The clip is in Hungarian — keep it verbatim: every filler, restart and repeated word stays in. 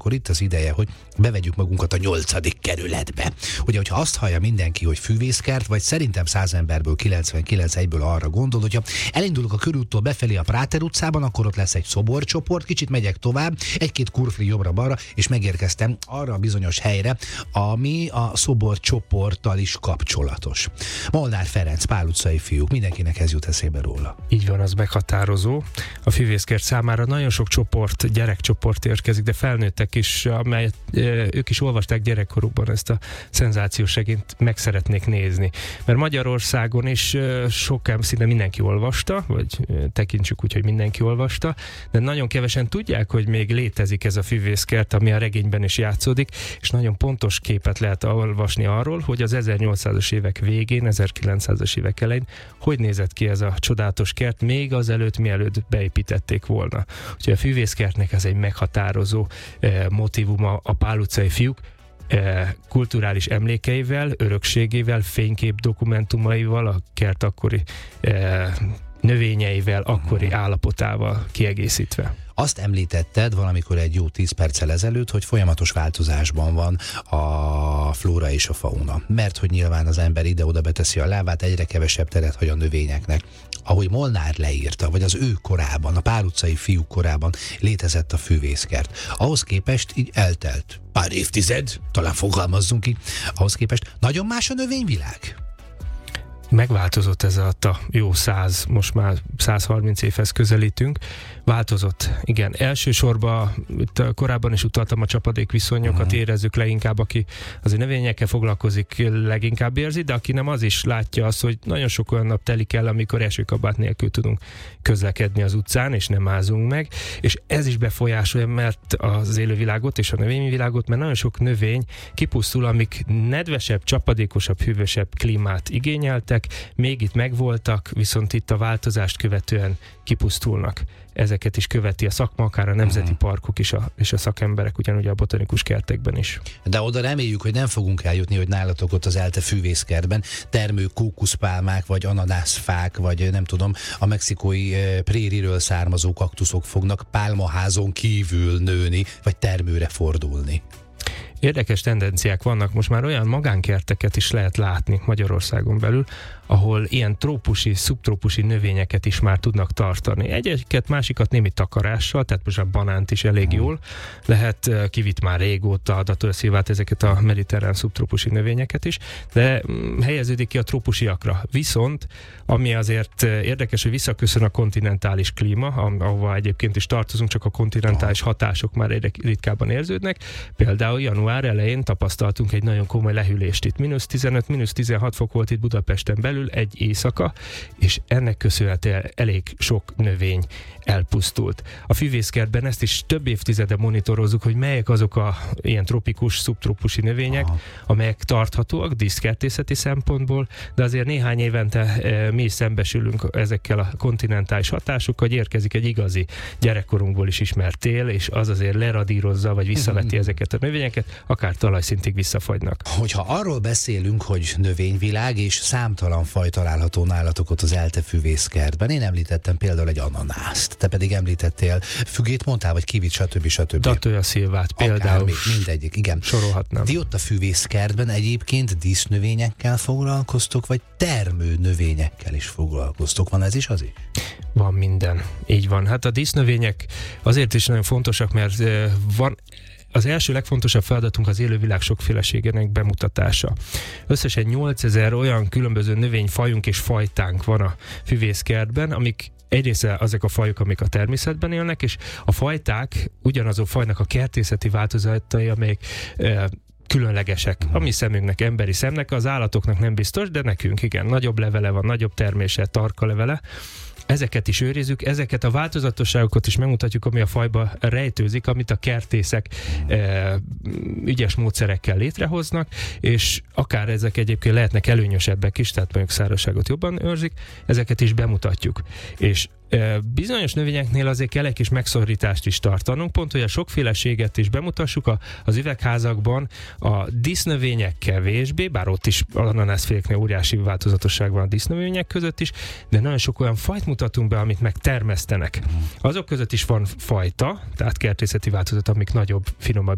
akkor itt az ideje, hogy bevegyük magunkat a nyolcadik kerületbe. Ugye, hogyha azt hallja mindenki, hogy fűvészkert, vagy szerintem száz emberből kilencvenkilenc egyből arra gondol, hogyha elindulok a körúttól befelé a Práter utcában, akkor ott lesz egy szoborcsoport, kicsit megyek tovább, egy-két kurfli jobbra-balra, és megérkeztem arra a bizonyos helyre, ami a szoborcsoporttal is kapcsolatos. Molnár Ferenc, Pál utcai fiúk, mindenkinek ez jut eszébe róla. Így van, az meghatározó. A fűvészkert számára nagyon sok csoport, gyerekcsoport érkezik, de felnőttek is, amelyet e, ők is olvasták gyerekkorukban ezt a szenzációs regényt, meg szeretnék nézni. Mert Magyarországon is e, sok, szinte mindenki olvasta, vagy e, tekintsük úgy, hogy mindenki olvasta, de nagyon kevesen tudják, hogy még létezik ez a fűvészkert, ami a regényben is játszódik, és nagyon pontos képet lehet olvasni arról, hogy az ezernyolcszázas évek végén, ezerkilencszázas évek elején hogy nézett ki ez a csodálatos kert, még azelőtt, mielőtt beépítették volna. Úgyhogy a fűvészkertnek ez egy meghatározó eh, motívuma a Pál utcai fiúk eh, kulturális emlékeivel, örökségével, fénykép dokumentumaival, a kert akkori eh, növényeivel, akkori állapotával kiegészítve. Azt említetted valamikor egy jó tíz perccel ezelőtt, hogy folyamatos változásban van a flóra és a fauna. Mert hogy nyilván az ember ide-oda beteszi a lábát, egyre kevesebb teret hagy a növényeknek. Ahogy Molnár leírta, vagy az ő korában, a Pál utcai fiúk korában létezett a fűvészkert. Ahhoz képest így eltelt pár évtized, talán fogalmazzunk ki, ahhoz képest nagyon más a növényvilág. Megváltozott ez a jó száz, most már száz harminc évhez közelítünk. Változott, igen. Elsősorban itt korábban is utaltam a csapadékviszonyokat, uh-huh. érezzük leginkább, aki az növényekkel foglalkozik, leginkább érzi, de aki nem, az is látja azt, hogy nagyon sok olyan nap telik el, amikor esőkabát nélkül tudunk közlekedni az utcán, és nem ázunk meg, és ez is befolyásolja, mert az élővilágot és a növényvilágot, mert nagyon sok növény kipusztul, amik nedvesebb, csapadékosabb, hűvösebb klímát igényeltek, még itt megvoltak, viszont itt a változást követően kipusztulnak. Ezeket is követi a szakma, akár a nemzeti uh-huh. parkok is a, és a szakemberek, ugyanúgy a botanikus kertekben is. De oda reméljük, hogy nem fogunk eljutni, hogy nálatok ott az ELTE fűvészkertben termő kókuszpálmák, vagy ananászfák, vagy nem tudom, a mexikói e, prériről származó kaktuszok fognak pálmaházon kívül nőni, vagy termőre fordulni. Érdekes tendenciák vannak, most már olyan magánkerteket is lehet látni Magyarországon belül, ahol ilyen trópusi, szubtrópusi növényeket is már tudnak tartani. Egyiket, másikat némi takarással, tehát most a banánt is elég jól lehet, kivitt már régóta a Datura szilvát, ezeket a mediterrán szubtrópusi növényeket is, de helyeződik ki a trópusiakra. Viszont, ami azért érdekes, hogy visszaköszön a kontinentális klíma, ahova egyébként is tartozunk, csak a kontinentális hatások már egyre ritkábban érződnek. Például január elején tapasztaltunk egy nagyon komoly lehűlést itt. mínusz tizenöt, mínusz tizenhat fok volt itt Budapesten belül egy éjszaka, és ennek köszönhetően elég sok növény elpusztult. A fűvészkertben ezt is több évtizede monitorozzuk, hogy melyek azok a ilyen tropikus, szubtrópusi növények, aha. amelyek tarthatóak díszkertészeti szempontból, de azért néhány évente e, mi is szembesülünk ezekkel a kontinentális hatásokkal, hogy érkezik egy igazi gyerekkorunkból is ismert tél, és az azért leradírozza, vagy visszaveti ezeket a növényeket, akár talajszintig visszafagynak. Hogyha arról beszélünk, hogy növényvilág és számtalan faj található nálatok ott az ELTE fűvészkertben, én említettem például egy ananászt, te pedig említettél fügét, mondtál, vagy kivit, stb. stb. Datura szilvát például. Akármi, mindegyik, igen. Sorolhatnám. Ti ott a fűvészkertben egyébként dísznövényekkel foglalkoztok, vagy termő növényekkel is foglalkoztok? Van ez is, az is? Van minden. Így van. Hát a dísznövények azért is nagyon fontosak, mert van az első legfontosabb feladatunk az élővilág sokféleségének bemutatása. Összesen nyolcezer olyan különböző növényfajunk és fajtánk van a fűvészkertben, amik egyrészt azok a fajok, amik a természetben élnek, és a fajták ugyanazok fajnak a kertészeti változatai, amelyek e, különlegesek. A mi szemünknek, emberi szemnek, az állatoknak nem biztos, de nekünk igen, nagyobb levele van, nagyobb termése, tarka levele. Ezeket is őrizzük, ezeket a változatosságokat is megmutatjuk, ami a fajba rejtőzik, amit a kertészek e, ügyes módszerekkel létrehoznak, és akár ezek egyébként lehetnek előnyösebbek is, tehát mondjuk szárazságot jobban őrzik, ezeket is bemutatjuk. És e, bizonyos növényeknél azért kell egy kis megszorítást is tartanunk, pont, hogy a sokféleséget is bemutassuk a, az üvegházakban, a dísznövények kevésbé, bár ott is ananászféléknél óriási változatosság van a dísznövények között is, de nagyon sok olyan fajt mutatunk be, amit megtermesztenek. Azok között is van fajta, tehát kertészeti változat, amik nagyobb, finomabb